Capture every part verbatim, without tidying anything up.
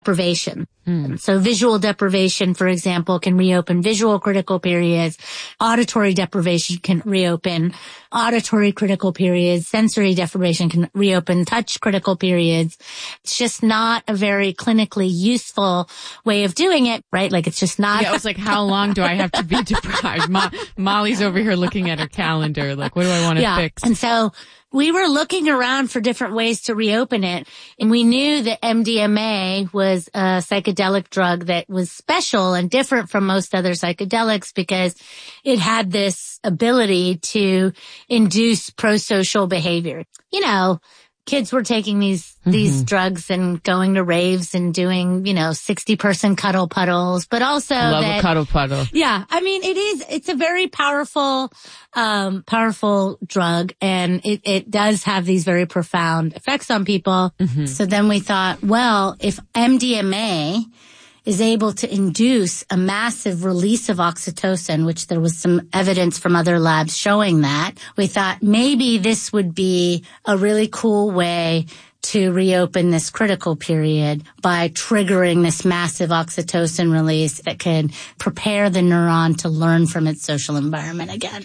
deprivation. Mm. So visual deprivation, for example, can reopen visual critical periods. Auditory deprivation can reopen auditory critical periods. Sensory deprivation can reopen touch critical periods. It's just not a very clinically useful way of doing it, right? Like it's just not. Yeah, I was like, how long do I have to be deprived? Mo- Molly's over here looking at her calendar. Like, what do I want to yeah. fix? And so we were looking around for different ways to reopen it, and we knew that M D M A was a psychedelic drug that was special and different from most other psychedelics because it had this ability to induce prosocial behavior. You know, kids were taking these, mm-hmm. these drugs and going to raves and doing, you know, sixty person cuddle puddles, but also Love that, a cuddle puddle. Yeah. I mean, it is, it's a very powerful, um, powerful drug, and it, it does have these very profound effects on people. Mm-hmm. So then we thought, well, if M D M A is able to induce a massive release of oxytocin, which there was some evidence from other labs showing that, we thought maybe this would be a really cool way to reopen this critical period by triggering this massive oxytocin release that could prepare the neuron to learn from its social environment again.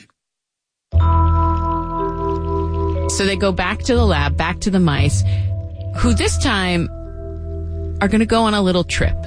So they go back to the lab, back to the mice, who this time are going to go on a little trip.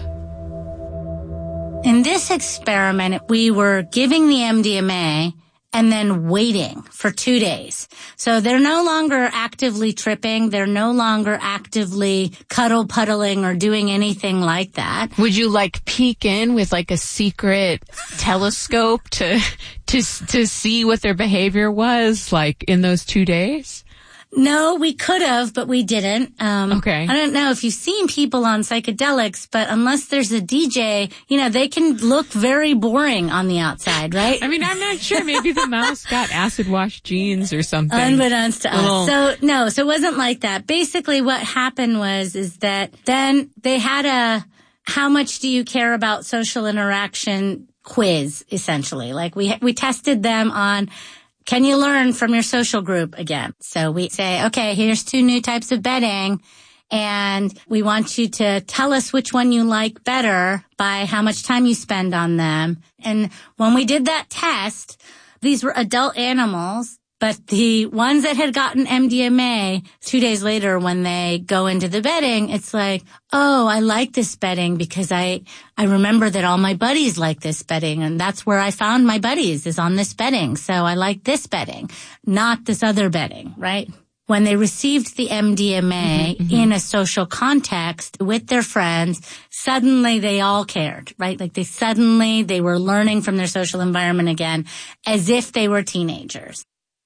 In this experiment, we were giving the M D M A and then waiting for two days. So they're no longer actively tripping. They're no longer actively cuddle puddling or doing anything like that. Would you like peek in with like a secret telescope to, to, to see what their behavior was like in those two days? No, we could have, but we didn't. Um, okay. I don't know if you've seen people on psychedelics, but unless there's a D J, you know, they can look very boring on the outside, right? I mean, I'm not sure. Maybe the mouse got acid wash jeans or something. Unbeknownst to Little... us. So, no, so it wasn't like that. Basically what happened was, is that then they had a, how much do you care about social interaction quiz, essentially. Like we, we tested them on, can you learn from your social group again? So we say, okay, here's two new types of bedding, and we want you to tell us which one you like better by how much time you spend on them. And when we did that test, these were adult animals, but the ones that had gotten M D M A, two days later when they go into the bedding, it's like, oh, I like this bedding because I, I remember that all my buddies like this bedding, and that's where I found my buddies, is on this bedding. So I like this bedding, not this other bedding, right? When they received the M D M A mm-hmm, mm-hmm. in a social context with their friends, suddenly they all cared, right? Like they suddenly, they were learning from their social environment again as if they were teenagers.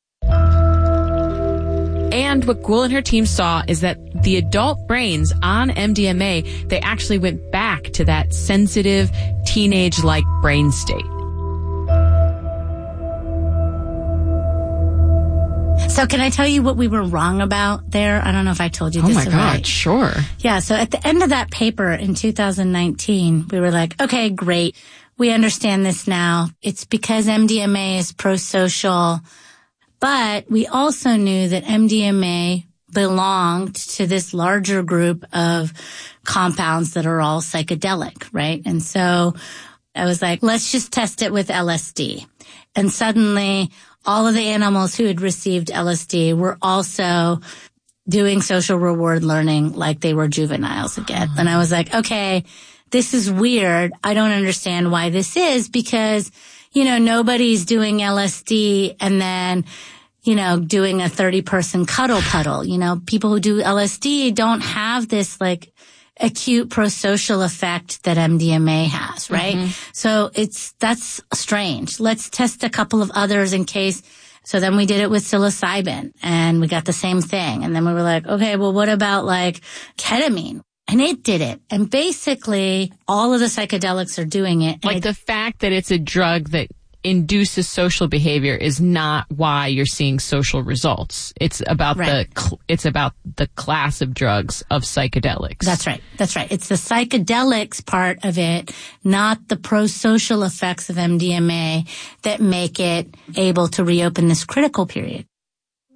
And what Guhl and her team saw is that the adult brains on M D M A, they actually went back to that sensitive, teenage-like brain state. So can I tell you what we were wrong about there? I don't know if I told you this. Oh my God, right. Sure. Yeah, so at the end of that paper in two thousand nineteen, we were like, okay, great. We understand this now. It's because M D M A is prosocial. But we also knew that M D M A belonged to this larger group of compounds that are all psychedelic, right? And so I was like, let's just test it with L S D. And suddenly all of the animals who had received L S D were also doing social reward learning like they were juveniles again. Mm-hmm. And I was like, okay, this is weird. I don't understand why this is, because, you know, nobody's doing L S D and then, you know, doing a thirty person cuddle puddle. You know, people who do L S D don't have this like acute prosocial effect that M D M A has, right? Mm-hmm. So it's, that's strange. Let's test a couple of others in case. So then we did it with psilocybin and we got the same thing. And then we were like, okay, well, what about like ketamine? And it did it. And basically all of the psychedelics are doing it. Like it, the fact that it's a drug that induces social behavior is not why you're seeing social results. It's about right. the it's about the class of drugs of psychedelics. That's right. That's right. It's the psychedelics part of it, not the prosocial effects of M D M A, that make it able to reopen this critical period.